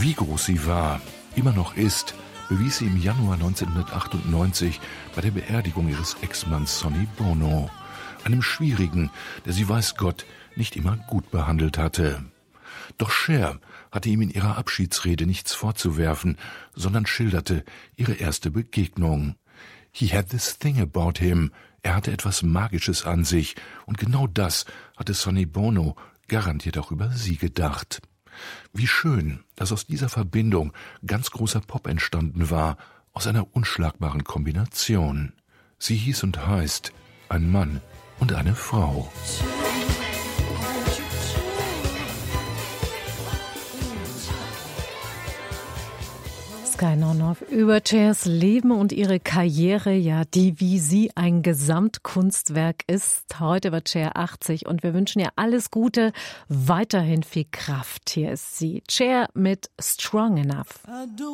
Wie groß sie war, immer noch ist, bewies sie im Januar 1998 bei der Beerdigung ihres Ex-Manns Sonny Bono, einem Schwierigen, der sie weiß Gott nicht immer gut behandelt hatte. Doch Cher hatte ihm in ihrer Abschiedsrede nichts vorzuwerfen, sondern schilderte ihre erste Begegnung. He had this thing about him. Er hatte etwas Magisches an sich, und genau das hatte Sonny Bono garantiert auch über sie gedacht. Wie schön, dass aus dieser Verbindung ganz großer Pop entstanden war, aus einer unschlagbaren Kombination. Sie hieß und heißt Ein Mann und eine Frau. Sky Now über Chers Leben und ihre Karriere, ja, die wie sie ein Gesamtkunstwerk ist. Heute wird Cher 80 und wir wünschen ihr alles Gute, weiterhin viel Kraft. Hier ist sie, Cher mit Strong Enough.